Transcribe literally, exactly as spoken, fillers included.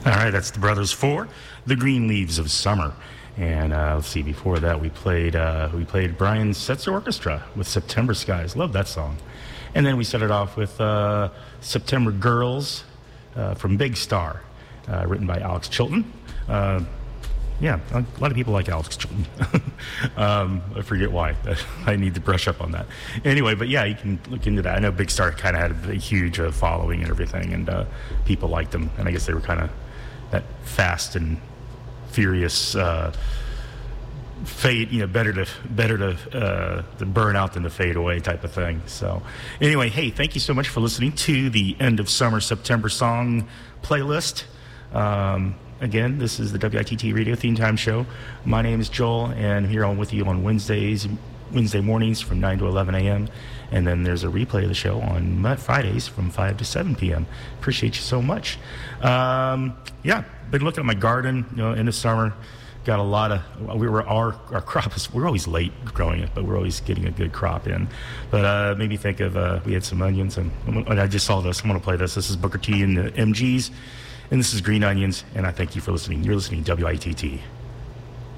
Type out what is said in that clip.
All right, that's the Brothers for The Green Leaves of Summer. And uh, let's see, before that we played uh, we played Brian Setzer Orchestra with September Skies. Love that song. And then we started off with uh, September Girls uh, from Big Star, uh, written by Alex Chilton. Uh, yeah, a lot of people like Alex Chilton. um, I forget why. I need to brush up on that. Anyway, but yeah, you can look into that. I know Big Star kind of had a, a huge uh, following and everything, and uh, people liked them. And I guess they were kind of that fast and furious uh, fade, you know, better to better to, uh, to burn out than to fade away type of thing. So anyway, hey, thank you so much for listening to the End of Summer September Song playlist. Um, again, this is the W I T T Radio Theme Time Show. My name is Joel, and here I'm with you on Wednesdays, Wednesday mornings from nine to eleven a.m. And then there's a replay of the show on Fridays from five to seven p.m. Appreciate you so much. Um, yeah, been looking at my garden, you know, in the summer. Got a lot of, we were, our, our crop is, we're always late growing it, but we're always getting a good crop in. But uh, made me think of, uh, we had some onions, and, and I just saw this. I'm going to play this. This is Booker T and the M Gs, and this is Green Onions, and I thank you for listening. You're listening to W I T T.